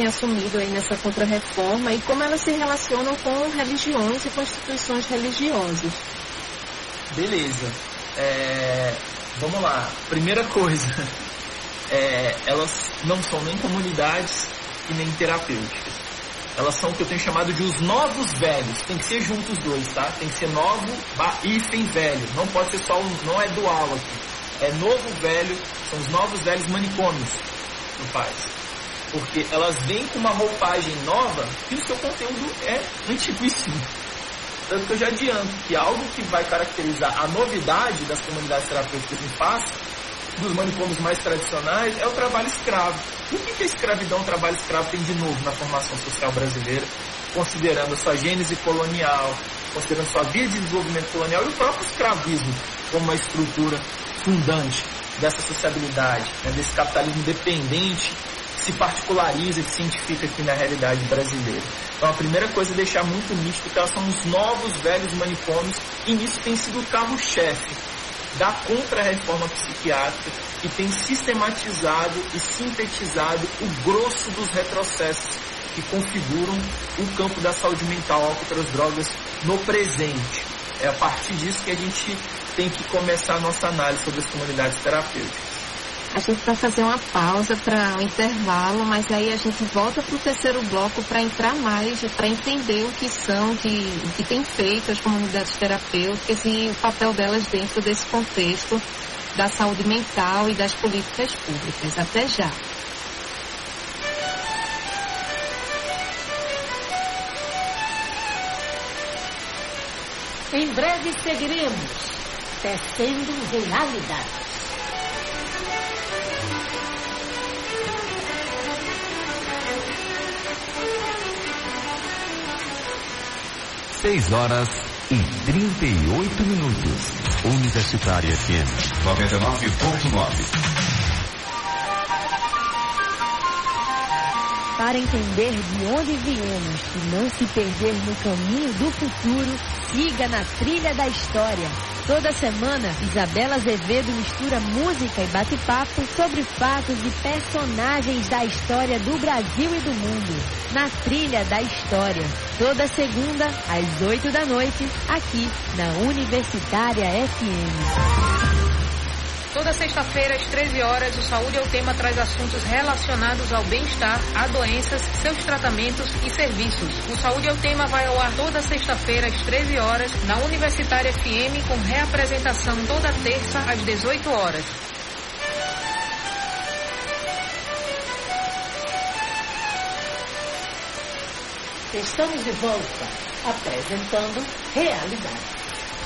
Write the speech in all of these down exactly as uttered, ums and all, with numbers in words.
tem assumido aí nessa contra-reforma e como elas se relacionam com religiões e constituições religiosas. Beleza. É, vamos lá. Primeira coisa, é, elas não são nem comunidades e nem terapêuticas. Elas são o que eu tenho chamado de os novos velhos. Tem que ser juntos os dois, tá? Tem que ser novo, hífen velho. Não pode ser só um, não é dual aqui. É novo velho, são os novos velhos manicômios do faz. Porque elas vêm com uma roupagem nova e o seu conteúdo é antiguíssimo. Tanto que eu já adianto que algo que vai caracterizar a novidade das comunidades terapêuticas em paz, dos manicômios mais tradicionais, é o trabalho escravo. O que a escravidão, o trabalho escravo tem de novo na formação social brasileira, considerando a sua gênese colonial, considerando a sua via de desenvolvimento colonial e o próprio escravismo como uma estrutura fundante dessa sociabilidade, né, desse capitalismo dependente que se particulariza e se cientifica aqui na realidade brasileira. Então a primeira coisa é deixar muito nítido que elas são os novos velhos manicômios e nisso tem sido o carro-chefe da contra-reforma psiquiátrica que tem sistematizado e sintetizado o grosso dos retrocessos que configuram o campo da saúde mental, álcool e outras drogas no presente. É a partir disso que a gente tem que começar a nossa análise sobre as comunidades terapêuticas. A gente vai fazer uma pausa para um intervalo, mas aí a gente volta para o terceiro bloco para entrar mais, para entender o que são, que, o que tem feito as comunidades terapêuticas e o papel delas dentro desse contexto da saúde mental e das políticas públicas. Até já. Em breve seguiremos tecendo realidade. Seis horas e trinta e oito minutos. Universitária F M noventa e nove ponto nove. Para entender de onde viemos e não se perder no caminho do futuro, siga na trilha da história. Toda semana, Isabela Azevedo mistura música e bate-papo sobre fatos e personagens da história do Brasil e do mundo. Na trilha da história. Toda segunda, às oito da noite, aqui na Universitária F M. Toda sexta-feira, às treze horas, o Saúde é o Tema traz assuntos relacionados ao bem-estar, a doenças, seus tratamentos e serviços. O Saúde é o Tema vai ao ar toda sexta-feira, às treze horas, na Universitária F M, com reapresentação toda terça, às dezoito horas. Estamos de volta, apresentando Realidade.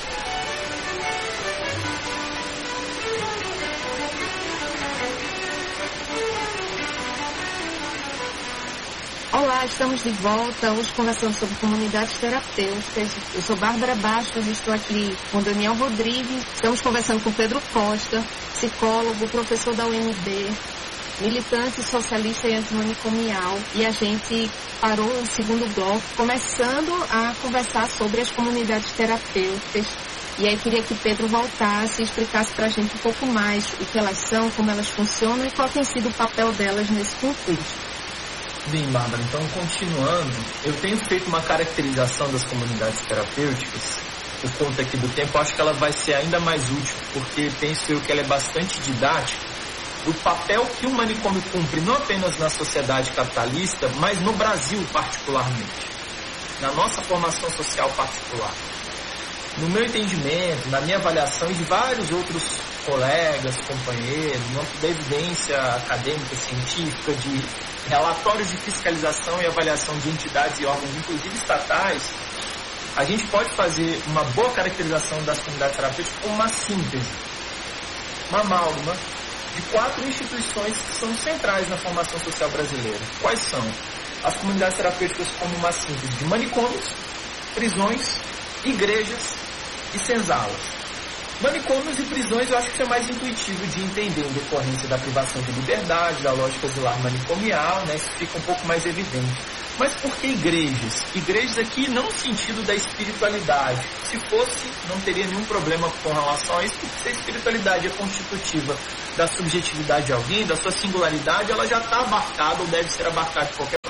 Olá, estamos de volta, hoje conversando sobre comunidades terapêuticas. Eu sou Bárbara Bastos, estou aqui com Daniel Rodrigues, estamos conversando com Pedro Costa, psicólogo, professor da U N B, militante socialista e antimanicomial, e a gente parou no segundo bloco, começando a conversar sobre as comunidades terapêuticas. E aí queria que Pedro voltasse e explicasse para a gente um pouco mais o que elas são, como elas funcionam e qual tem sido o papel delas nesse contexto. Bem, Bárbara, então continuando, eu tenho feito uma caracterização das comunidades terapêuticas, por conta aqui do tempo, eu acho que ela vai ser ainda mais útil, porque penso eu que ela é bastante didática, do papel que o manicômio cumpre não apenas na sociedade capitalista, mas no Brasil particularmente, na nossa formação social particular. No meu entendimento, na minha avaliação e de vários outros colegas, companheiros, no âmbito da evidência acadêmica, científica, de relatórios de fiscalização e avaliação de entidades e órgãos, inclusive estatais, a gente pode fazer uma boa caracterização das comunidades terapêuticas como uma síntese, uma amálgama de quatro instituições que são centrais na formação social brasileira. Quais são? As comunidades terapêuticas como uma síntese de manicômios, prisões, igrejas e senzalas. Manicômios e prisões eu acho que é mais intuitivo de entender em decorrência da privação de liberdade, da lógica do lar manicomial, né? Isso fica um pouco mais evidente. Mas por que igrejas? Igrejas aqui não no sentido da espiritualidade. Se fosse, não teria nenhum problema com relação a isso, porque se a espiritualidade é constitutiva da subjetividade de alguém, da sua singularidade, ela já está abarcada ou deve ser abarcada de qualquer processo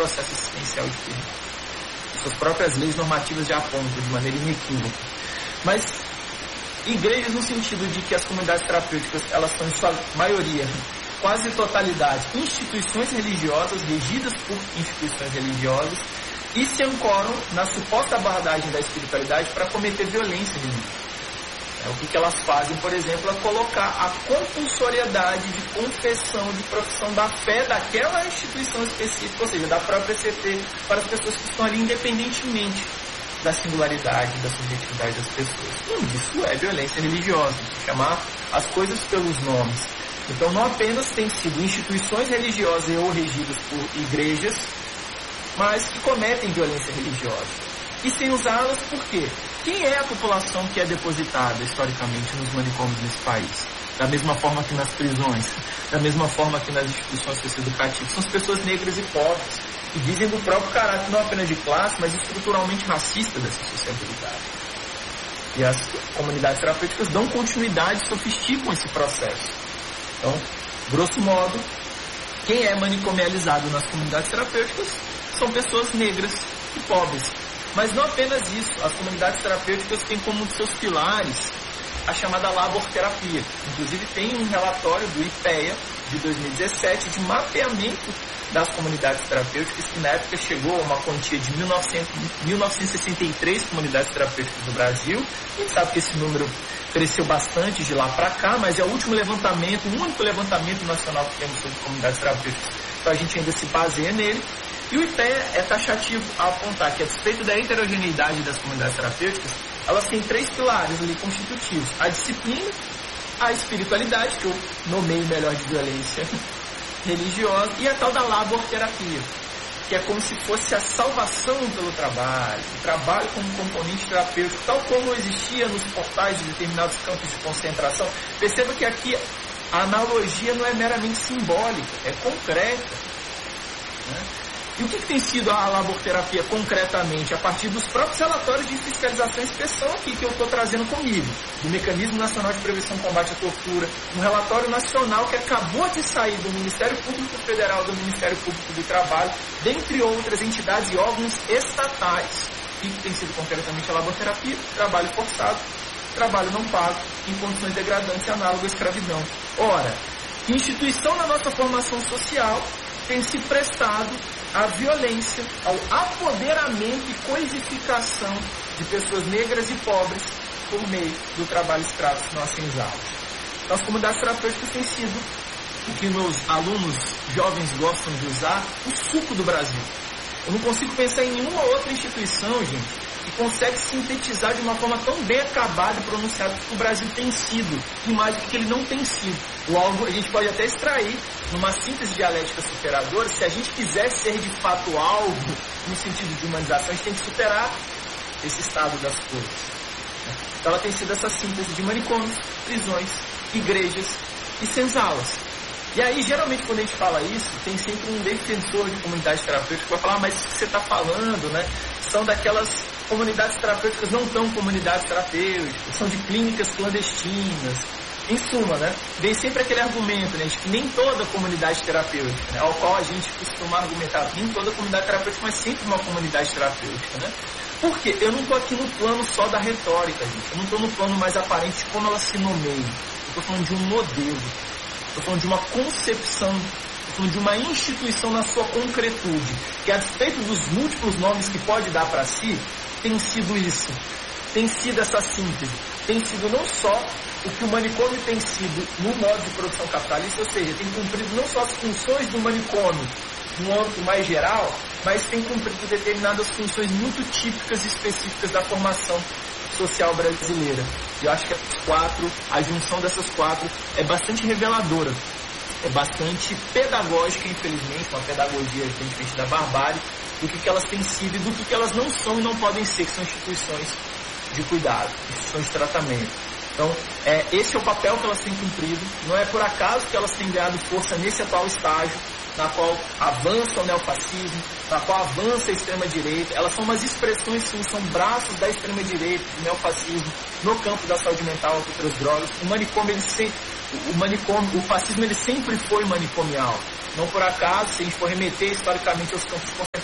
processo assistencial de turno. Suas próprias leis normativas já apontam de maneira inequívoca. Mas igrejas no sentido de que as comunidades terapêuticas, elas são em sua maioria, quase totalidade, instituições religiosas, regidas por instituições religiosas, e se ancoram na suposta abordagem da espiritualidade para cometer violência religiosa. É, o que, que elas fazem, por exemplo, é colocar a compulsoriedade de confissão, de profissão da fé daquela instituição específica, ou seja, da própria C T, para as pessoas que estão ali independentemente da singularidade, da subjetividade das pessoas. Hum, isso é violência religiosa, chamar as coisas pelos nomes. Então, não apenas tem sido instituições religiosas ou regidas por igrejas, mas que cometem violência religiosa. E sem usá-las, por quê? Quem é a população que é depositada, historicamente, nos manicômios desse país? Da mesma forma que nas prisões, da mesma forma que nas instituições socioeducativas. São as pessoas negras e pobres, que dizem do próprio caráter, não apenas de classe, mas estruturalmente racista dessa sociabilidade. E as comunidades terapêuticas dão continuidade e sofisticam esse processo. Então, grosso modo, quem é manicomializado nas comunidades terapêuticas são pessoas negras e pobres. Mas não apenas isso, as comunidades terapêuticas têm como um de seus pilares a chamada laborterapia. Inclusive tem um relatório do IPEA de dois mil e dezessete de mapeamento das comunidades terapêuticas, que na época chegou a uma quantia de mil novecentos e sessenta e três comunidades terapêuticas no Brasil. A gente sabe que esse número cresceu bastante de lá para cá, mas é o último levantamento, o único levantamento nacional que temos sobre comunidades terapêuticas. Então a gente ainda se baseia nele. E o IPEA é taxativo a apontar que, a despeito da heterogeneidade das comunidades terapêuticas, elas têm três pilares ali constitutivos: a disciplina, a espiritualidade, que eu nomeio melhor de violência religiosa, e a tal da laborterapia, que é como se fosse a salvação pelo trabalho, o trabalho como componente terapêutico, tal como existia nos portais de determinados campos de concentração. Perceba que aqui a analogia não é meramente simbólica, é concreta, né? E o que, que tem sido a laborterapia concretamente? A partir dos próprios relatórios de fiscalização e inspeção aqui que eu estou trazendo comigo, do Mecanismo Nacional de Prevenção e Combate à Tortura, um relatório nacional que acabou de sair do Ministério Público Federal, do Ministério Público do Trabalho, dentre outras entidades e órgãos estatais. O que, que tem sido concretamente a laborterapia? Trabalho forçado, trabalho não pago, em condições degradantes e análogo à escravidão. Ora, que instituição na nossa formação social tem se prestado à violência, ao apoderamento e coisificação de pessoas negras e pobres por meio do trabalho escravo que nós senzamos. Então, as comunidades terapêuticas têm sido o que meus alunos jovens gostam de usar, o suco do Brasil. Eu não consigo pensar em nenhuma outra instituição, gente, que consegue sintetizar de uma forma tão bem acabada e pronunciada o que o Brasil tem sido, e mais do que ele não tem sido. O algo a gente pode até extrair numa síntese dialética superadora. Se a gente quiser ser de fato algo no sentido de humanização, a gente tem que superar esse estado das coisas. Então ela tem sido essa síntese de manicômios, prisões, igrejas e senzalas. E aí, geralmente, quando a gente fala isso, tem sempre um defensor de comunidade terapêutica que vai falar: ah, mas o que você está falando, né? São daquelas comunidades terapêuticas, não tão comunidades terapêuticas, são de clínicas clandestinas. Em suma, né, vem sempre aquele argumento, né, de que nem toda comunidade terapêutica, né, ao qual a gente costuma argumentar, nem toda comunidade terapêutica, mas sempre uma comunidade terapêutica, né? Por quê? Eu não estou aqui no plano só da retórica, gente. Eu não estou no plano mais aparente de como ela se nomeia. Eu estou falando de um modelo. Estou falando de uma concepção. Estou falando de uma instituição na sua concretude, que, a despeito dos múltiplos nomes que pode dar para si, tem sido isso. Tem sido essa síntese. Tem sido não só o que o manicômio tem sido no modo de produção capitalista, ou seja, tem cumprido não só as funções do manicômio no âmbito mais geral, mas tem cumprido determinadas funções muito típicas e específicas da formação social brasileira. E eu acho que as quatro, a junção dessas quatro é bastante reveladora, é bastante pedagógica, infelizmente, uma pedagogia evidentemente da barbárie, do que, que elas têm sido e do que, que elas não são e não podem ser, que são instituições de cuidado, instituições de tratamento. Então, é, esse é o papel que elas têm cumprido. Não é por acaso que elas têm ganhado força nesse atual estágio, na qual avança o neofascismo, na qual avança a extrema-direita. Elas são umas expressões, sim, são braços da extrema-direita, do neofascismo, no campo da saúde mental e outras drogas. O manicômio, ele sempre, o, manicômio, o fascismo, ele sempre foi manicomial. Não por acaso, se a gente for remeter historicamente aos campos de concentração,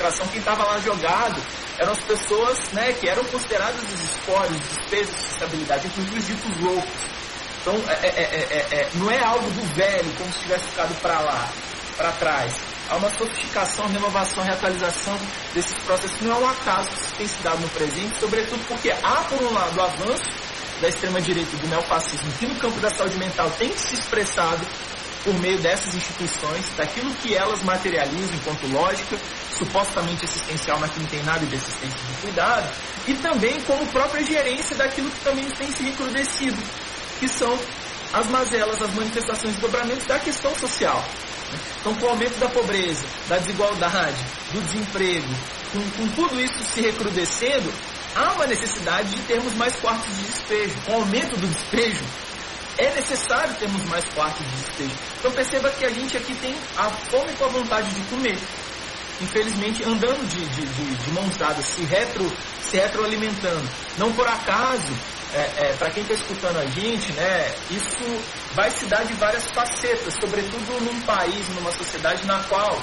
concentração, quem estava lá jogado eram as pessoas, né, que eram consideradas os espólios, os despesas de estabilidade, inclusive os ditos loucos. Então, é, é, é, é, não é algo do velho, como se tivesse ficado para lá, para trás. Há uma sofisticação, renovação, reatualização desses processos, que não é um acaso que tem se dado no presente, sobretudo porque há, por um lado, o avanço da extrema-direita e do neofascismo, que no campo da saúde mental tem se expressado por meio dessas instituições, daquilo que elas materializam enquanto lógica, supostamente assistencial, mas que não tem nada de assistência de cuidado, e também como própria gerência daquilo que também tem se recrudescido, que são as mazelas, as manifestações e dobramentos da questão social. Então, com o aumento da pobreza, da desigualdade, do desemprego, com, com tudo isso se recrudescendo, há uma necessidade de termos mais quartos de despejo. Com o aumento do despejo, é necessário termos mais quartos de despejo. Então perceba que a gente aqui tem a fome com a vontade de comer. Infelizmente, andando de, de, de, de mãos dadas, se, retro, se retroalimentando. Não por acaso, é, é, para quem está escutando a gente, né, isso vai se dar de várias facetas, sobretudo num país, numa sociedade na qual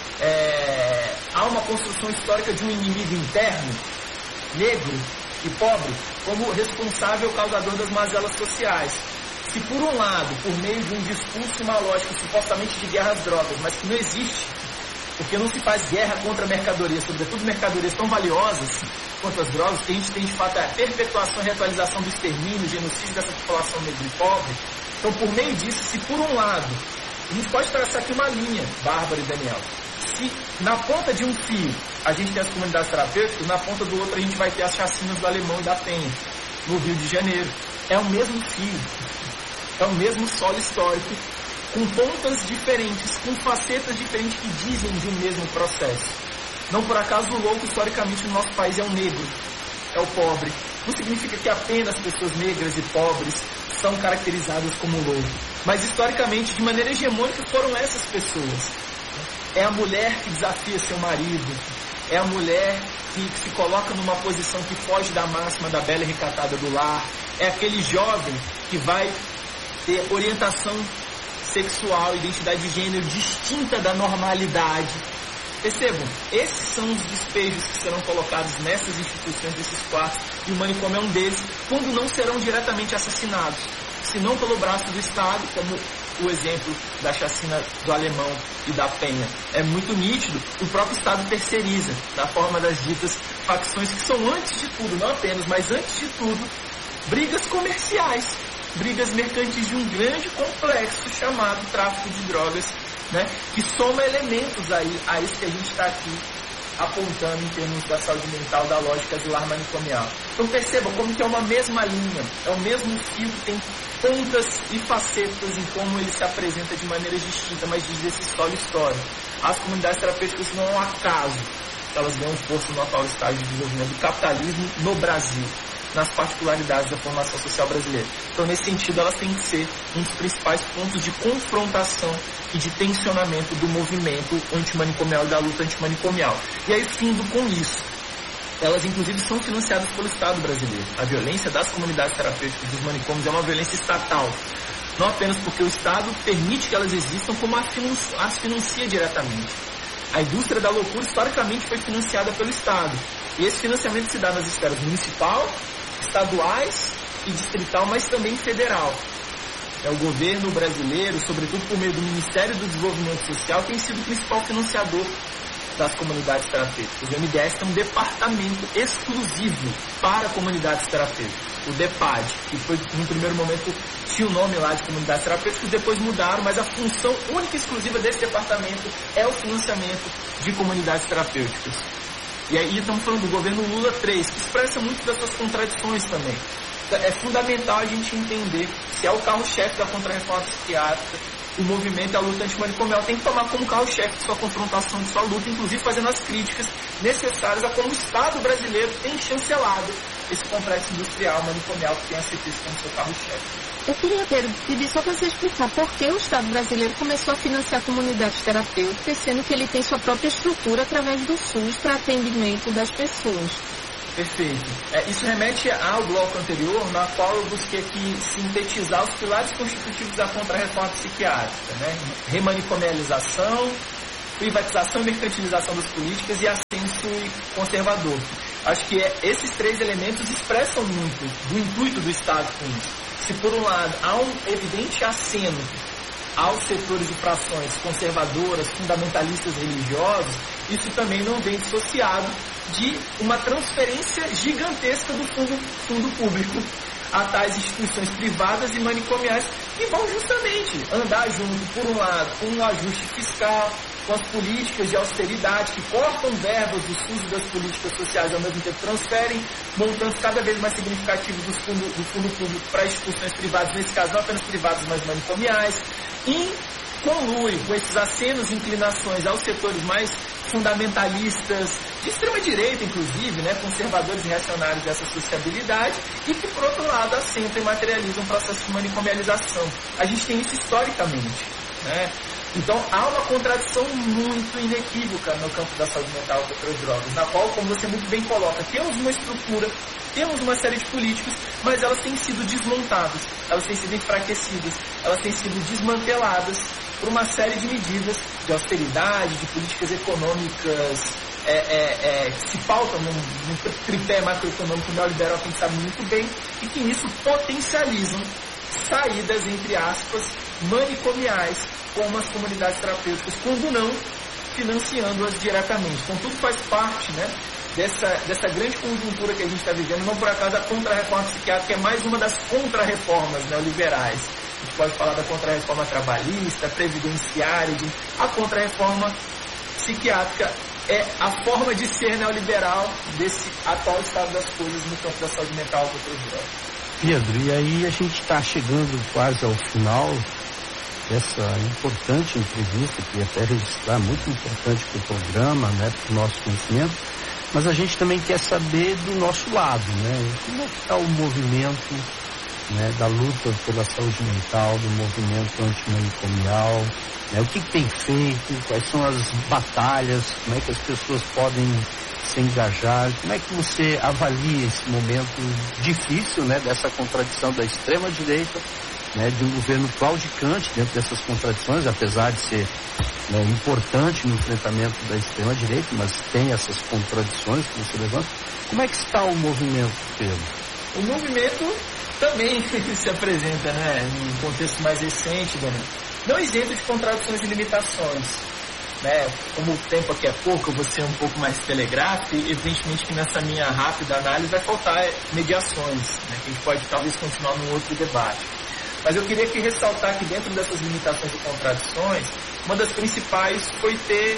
é, há uma construção histórica de um inimigo interno, negro e pobre, como responsável causador das mazelas sociais. Se por um lado, por meio de um discurso e uma lógica supostamente de guerra às drogas, mas que não existe, porque não se faz guerra contra mercadorias, sobretudo mercadorias tão valiosas quanto as drogas, que a gente tem de fato é a perpetuação e reatualização do extermínio, genocídio dessa população negra e pobre. Então, por meio disso, se por um lado, a gente pode traçar aqui uma linha, Bárbara e Daniel, se na ponta de um fio a gente tem as comunidades terapêuticas, na ponta do outro a gente vai ter as chacinas do Alemão e da Penha, no Rio de Janeiro. É o mesmo fio, é o mesmo solo histórico, com pontas diferentes, com facetas diferentes que dizem de um mesmo processo. Não por acaso o louco historicamente no nosso país é o negro, é o pobre. Não significa que apenas pessoas negras e pobres são caracterizadas como louco, mas historicamente, de maneira hegemônica, foram essas pessoas. É a mulher que desafia seu marido, é a mulher que se coloca numa posição que foge da máxima da bela e recatada do lar, é aquele jovem que vai ter orientação sexual, identidade de gênero distinta da normalidade. Percebam, esses são os despejos que serão colocados nessas instituições, desses quartos, e o manicômio é um deles, quando não serão diretamente assassinados, senão pelo braço do Estado, como o exemplo da chacina do Alemão e da Penha. É muito nítido, o próprio Estado terceiriza, na forma das ditas facções, que são antes de tudo, não apenas, mas antes de tudo, brigas comerciais, brigas mercantis de um grande complexo chamado tráfico de drogas, né, que soma elementos aí a isso que a gente está aqui apontando em termos da saúde mental, da lógica do lar manicomial. Então perceba como que é uma mesma linha, é o mesmo fio que tem pontas e facetas em como ele se apresenta de maneiras distintas, mas diz esse solo histórico. As comunidades terapêuticas não é um acaso, elas ganham força no atual estágio de desenvolvimento do capitalismo no Brasil, nas particularidades da formação social brasileira. Então, nesse sentido, elas têm que ser um dos principais pontos de confrontação e de tensionamento do movimento antimanicomial e da luta antimanicomial. E aí, findo com isso, elas inclusive são financiadas pelo Estado brasileiro. A violência das comunidades terapêuticas dos manicômios é uma violência estatal. Não apenas porque o Estado permite que elas existam, como as financia diretamente. A indústria da loucura, historicamente, foi financiada pelo Estado. E esse financiamento se dá nas esferas municipal, estaduais e distrital, mas também federal. É o governo brasileiro, sobretudo por meio do Ministério do Desenvolvimento Social, tem sido o principal financiador das comunidades terapêuticas. O M D S tem um departamento exclusivo para comunidades terapêuticas, o DEPAD, que foi, no primeiro momento, tinha o nome lá de comunidades terapêuticas, depois mudaram, mas a função única e exclusiva desse departamento é o financiamento de comunidades terapêuticas. E aí estamos falando do governo Lula três, que expressa muito dessas contradições também. É fundamental a gente entender se é o carro-chefe da contra-reforma psiquiátrica, o movimento e a luta antimanicomial tem que tomar como carro-chefe de sua confrontação, de sua luta, inclusive fazendo as críticas necessárias a como o Estado brasileiro tem chancelado esse complexo industrial manicomial que tem a C T como seu carro-chefe. Eu queria pedir só para você explicar por que o Estado brasileiro começou a financiar comunidades terapêuticas, sendo que ele tem sua própria estrutura através do SUS para atendimento das pessoas. Perfeito. É, isso remete ao bloco anterior, na qual eu busquei aqui sintetizar os pilares constitutivos da contra-reforma psiquiátrica, né? Remanicomialização, privatização e mercantilização das políticas e ascenso conservador. Acho que é, esses três elementos expressam muito do intuito do Estado com isso. Se por um lado há um evidente aceno aos setores e frações conservadoras, fundamentalistas religiosos, isso também não vem dissociado de uma transferência gigantesca do fundo, fundo público a tais instituições privadas e manicomiais que vão justamente andar junto, por um lado, com um ajuste fiscal, com as políticas de austeridade que cortam verbas dos fundos das políticas sociais e ao mesmo tempo transferem montantes cada vez mais significativos do fundo, do fundo público para instituições privadas, nesse caso não apenas privadas, mas manicomiais, e colui com esses acenos e inclinações aos setores mais fundamentalistas, de extrema-direita, inclusive, né, conservadores e reacionários dessa sociabilidade, e que, por outro lado, assentam e materializam um processo de manicomialização. A gente tem isso historicamente, né? Então, há uma contradição muito inequívoca no campo da saúde mental contra as drogas, na qual, como você muito bem coloca, temos uma estrutura, temos uma série de políticas, mas elas têm sido desmontadas, elas têm sido enfraquecidas, elas têm sido desmanteladas por uma série de medidas de austeridade, de políticas econômicas é, é, é, que se pautam num, num tripé macroeconômico neoliberal que a gente sabe muito bem, e que nisso potencializam saídas, entre aspas, manicomiais com as comunidades terapêuticas, quando não financiando-as diretamente. Então tudo faz parte, né, dessa, dessa grande conjuntura que a gente está vivendo. Não por acaso a contra-reforma psiquiátrica é mais uma das contra-reformas neoliberais. A gente pode falar da contra-reforma trabalhista, previdenciária, de... a contra-reforma psiquiátrica é a forma de ser neoliberal desse atual estado das coisas no campo da saúde mental contra as drogas. Pedro, e aí a gente está chegando quase ao final dessa importante entrevista, que até registrar, muito importante para o programa, né, para o nosso conhecimento, mas a gente também quer saber do nosso lado, né, como é que está o movimento, né, da luta pela saúde mental, do movimento antimanicomial, né, o que, que tem feito, quais são as batalhas, como é que as pessoas podem se engajar, como é que você avalia esse momento difícil, né, dessa contradição da extrema-direita, né, de um governo claudicante dentro dessas contradições, apesar de ser, né, importante no enfrentamento da extrema-direita, mas tem essas contradições que você levanta. Como é que está o movimento, Pedro? O movimento também se apresenta, né, num contexto mais recente, Daniel, não isento de contradições e limitações. Né, como o tempo aqui é pouco, eu vou ser um pouco mais telegráfico, e evidentemente que nessa minha rápida análise vai faltar mediações, né, que a gente pode talvez continuar num outro debate. Mas eu queria aqui ressaltar que dentro dessas limitações e contradições, uma das principais foi ter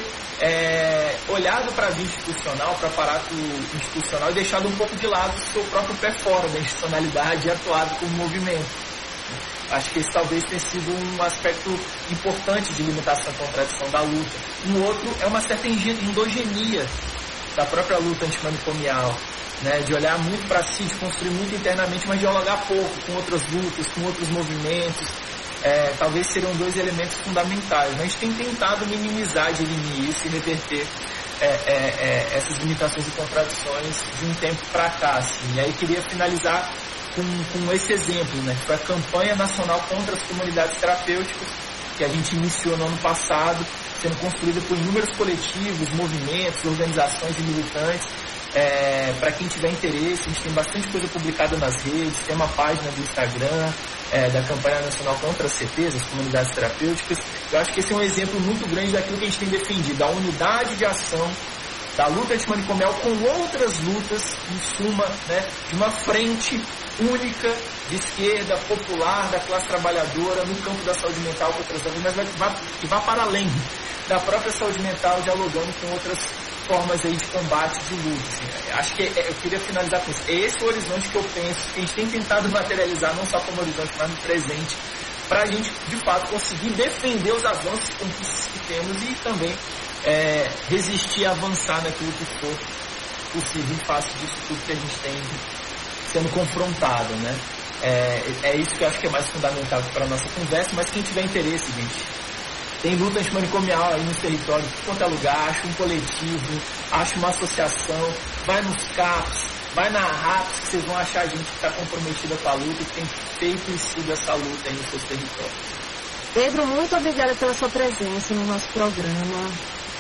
é, olhado para a via institucional, para o aparato institucional, e deixado um pouco de lado o seu próprio pé fora da institucionalidade e atuado como movimento. Acho que esse talvez tenha sido um aspecto importante de limitação e contradição da luta. Um outro é uma certa endogenia da própria luta antimanicomial, né, de olhar muito para si, de construir muito internamente, mas dialogar pouco com outras lutas, com outros movimentos. É, talvez seriam dois elementos fundamentais. A gente tem tentado minimizar, dirimir isso e reverter é, é, é, essas limitações e contradições de um tempo para cá. Assim. E aí queria finalizar com, com esse exemplo, né, que foi a campanha nacional contra as comunidades terapêuticas, que a gente iniciou no ano passado, sendo construída por inúmeros coletivos, movimentos, organizações e militantes. É, para quem tiver interesse, a gente tem bastante coisa publicada nas redes, tem uma página do Instagram é, da campanha nacional contra as C Ts, as comunidades terapêuticas. Eu acho que esse é um exemplo muito grande daquilo que a gente tem defendido, da unidade de ação, da luta antimanicomial com outras lutas, em suma, né, de uma frente única de esquerda, popular, da classe trabalhadora, no campo da saúde mental, com outras mas vai, vai, que vá para além da própria saúde mental, dialogando com outras formas aí de combate, de luta. Assim. Acho que é, eu queria finalizar com isso. É esse o horizonte que eu penso, que a gente tem tentado materializar, não só como horizonte, mas no presente, para a gente, de fato, conseguir defender os avanços conquistas que temos e também é, resistir a avançar naquilo que for possível em face disso tudo que a gente tem sendo confrontado, né? É, é isso que eu acho que é mais fundamental para a nossa conversa, mas quem tiver interesse, gente, tem luta antimanicomial aí nos territórios, de qualquer lugar, acha um coletivo, acha uma associação, vai nos C A Ps, vai na RAPS, que vocês vão achar gente que está comprometida com a luta e que tem feito e sido essa luta aí nos seus territórios. Pedro, muito obrigada pela sua presença no nosso programa.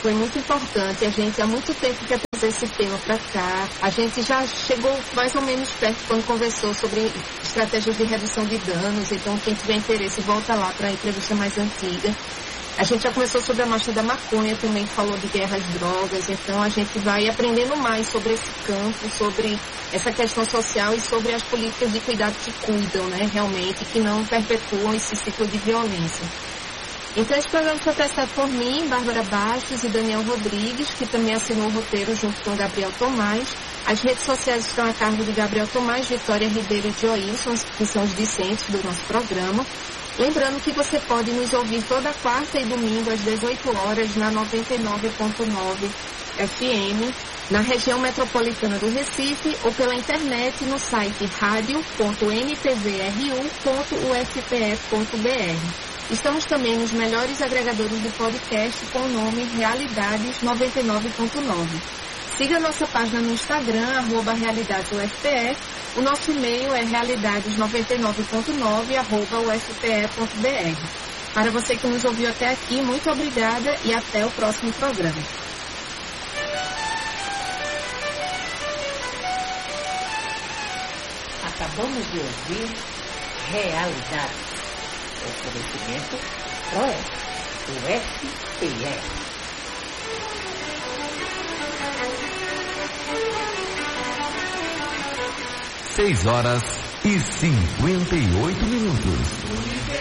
foi muito importante. A gente há muito tempo quer trazer esse tema para cá. A gente já chegou mais ou menos perto quando conversou sobre estratégias de redução de danos. Então, quem tiver interesse, volta lá para a entrevista mais antiga. A gente já começou sobre a marcha da maconha, também falou de guerra às drogas. Então, a gente vai aprendendo mais sobre esse campo, sobre essa questão social e sobre as políticas de cuidado que cuidam, né, realmente, que não perpetuam esse ciclo de violência. Então, esse programa foi prestado por mim, Bárbara Bastos e Daniel Rodrigues, que também assinou o roteiro junto com Gabriel Tomás. As redes sociais estão a cargo de Gabriel Tomás, Vitória Ribeiro e Joilson, que são os discentes do nosso programa. Lembrando que você pode nos ouvir toda quarta e domingo às dezoito horas na noventa e nove ponto nove F M, na região metropolitana do Recife, ou pela internet no site radio ponto n t v r u ponto u f p e ponto b r. Estamos também nos melhores agregadores de podcast com o nome Realidades noventa e nove ponto nove. Siga nossa página no Instagram, arroba Realidades U F P E. O nosso e-mail é realidades noventa e nove ponto nove, arroba u f p e ponto b r. Para você que nos ouviu até aqui, muito obrigada e até o próximo programa. Acabamos de ouvir Realidades. Oferecimento PROEC, U F P E. Seis horas e cinquenta e oito minutos.